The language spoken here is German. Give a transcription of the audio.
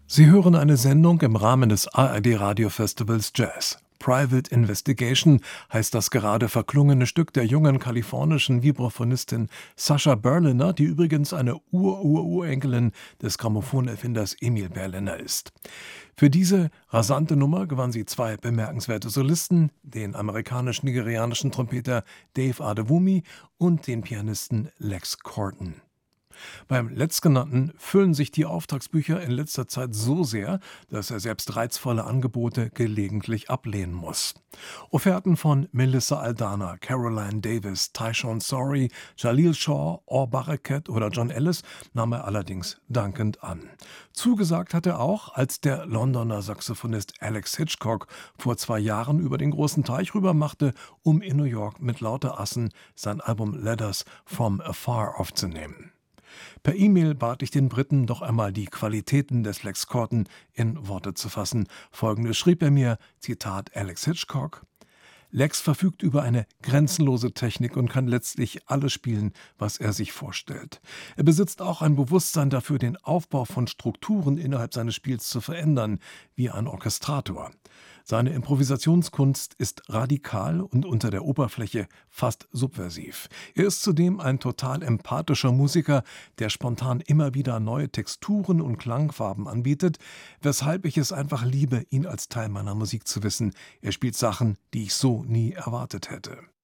Sie hören eine Sendung im Rahmen des ARD-Radiofestivals Jazz. Private Investigation heißt das gerade verklungene Stück der jungen kalifornischen Vibraphonistin Sascha Berliner, die übrigens eine Urenkelin des Grammophon-Erfinders Emil Berliner ist. Für diese rasante Nummer gewann sie 2 bemerkenswerte Solisten, den amerikanisch-nigerianischen Trompeter Dave Adewumi und den Pianisten Lex Corton. Beim Letztgenannten füllen sich die Auftragsbücher in letzter Zeit so sehr, dass er selbst reizvolle Angebote gelegentlich ablehnen muss. Offerten von Melissa Aldana, Caroline Davis, Tyshawn Sorey, Jalil Shaw, Or Barakat oder John Ellis nahm er allerdings dankend an. Zugesagt hat er auch, als der Londoner Saxophonist Alex Hitchcock vor 2 Jahren über den großen Teich rüber machte, um in New York mit lauter Assen sein Album Letters from Afar aufzunehmen. Per E-Mail bat ich den Briten, doch einmal die Qualitäten des Lex Corton in Worte zu fassen. Folgendes schrieb er mir, Zitat Alex Hitchcock: Lex verfügt über eine grenzenlose Technik und kann letztlich alles spielen, was er sich vorstellt. Er besitzt auch ein Bewusstsein dafür, den Aufbau von Strukturen innerhalb seines Spiels zu verändern, wie ein Orchestrator. Seine Improvisationskunst ist radikal und unter der Oberfläche fast subversiv. Er ist zudem ein total empathischer Musiker, der spontan immer wieder neue Texturen und Klangfarben anbietet, weshalb ich es einfach liebe, ihn als Teil meiner Musik zu wissen. Er spielt Sachen, die ich so nie erwartet hätte.